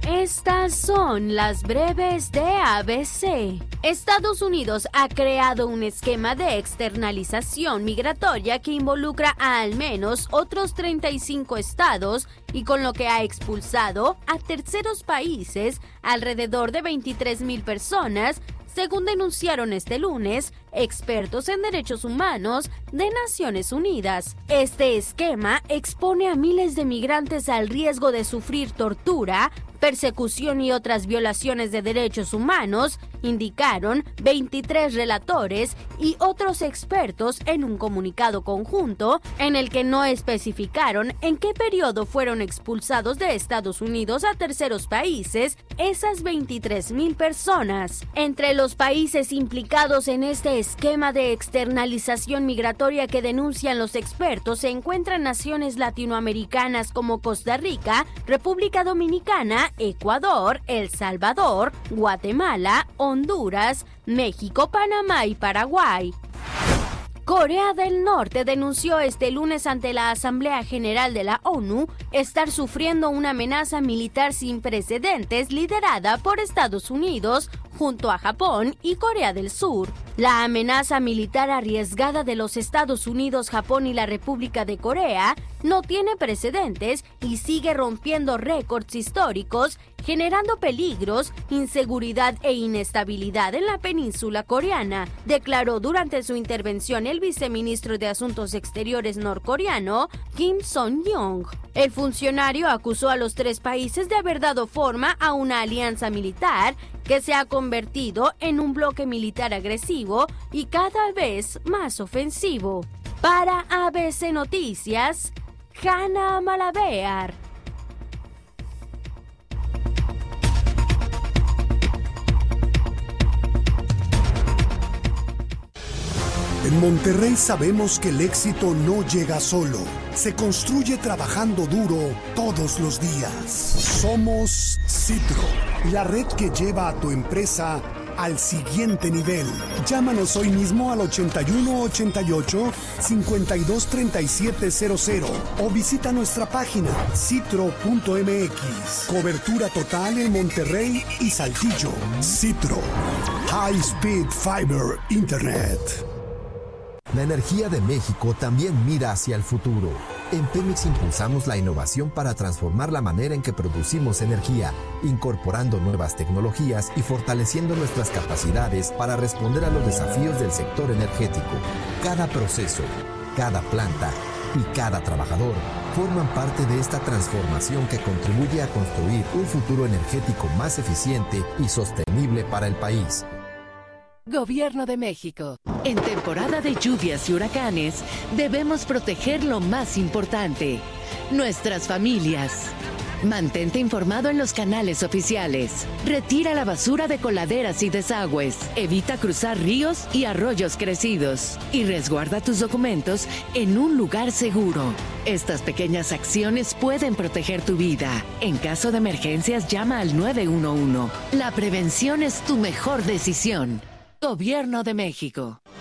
Estas son las breves de ABC. Estados Unidos ha creado un esquema de externalización migratoria que involucra a al menos otros 35 estados y con lo que ha expulsado a terceros países alrededor de 23,000 personas, según denunciaron este lunes expertos en derechos humanos de Naciones Unidas. Este esquema expone a miles de migrantes al riesgo de sufrir tortura, persecución y otras violaciones de derechos humanos, indicaron 23 relatores y otros expertos en un comunicado conjunto en el que no especificaron en qué periodo fueron expulsados de Estados Unidos a terceros países esas 23,000 personas. Entre los países implicados en este esquema de externalización migratoria que denuncian los expertos se encuentran naciones latinoamericanas como Costa Rica, República Dominicana, Ecuador, El Salvador, Guatemala, Honduras, México, Panamá y Paraguay. Corea del Norte denunció este lunes ante la Asamblea General de la ONU estar sufriendo una amenaza militar sin precedentes liderada por Estados Unidos junto a Japón y Corea del Sur. La amenaza militar arriesgada de los Estados Unidos, Japón y la República de Corea no tiene precedentes y sigue rompiendo récords históricos, generando peligros, inseguridad e inestabilidad en la península coreana, declaró durante su intervención el viceministro de Asuntos Exteriores norcoreano, Kim Song-yong. El funcionario acusó a los tres países de haber dado forma a una alianza militar que se ha convertido en un bloque militar agresivo y cada vez más ofensivo. Para ABC Noticias, Hanna Malabear. En Monterrey sabemos que el éxito no llega solo, se construye trabajando duro todos los días. Somos Citro, la red que lleva a tu empresa al siguiente nivel. Llámanos hoy mismo al 8188-523700 o visita nuestra página citro.mx. Cobertura total en Monterrey y Saltillo. Citro, High Speed Fiber Internet. La energía de México también mira hacia el futuro. En Pemex impulsamos la innovación para transformar la manera en que producimos energía, incorporando nuevas tecnologías y fortaleciendo nuestras capacidades para responder a los desafíos del sector energético. Cada proceso, cada planta y cada trabajador forman parte de esta transformación que contribuye a construir un futuro energético más eficiente y sostenible para el país. Gobierno de México. En temporada de lluvias y huracanes, debemos proteger lo más importante, nuestras familias. Mantente informado en los canales oficiales. Retira la basura de coladeras y desagües. Evita cruzar ríos y arroyos crecidos. Y resguarda tus documentos en un lugar seguro. Estas pequeñas acciones pueden proteger tu vida. En caso de emergencias, llama al 911. La prevención es tu mejor decisión. Gobierno de México.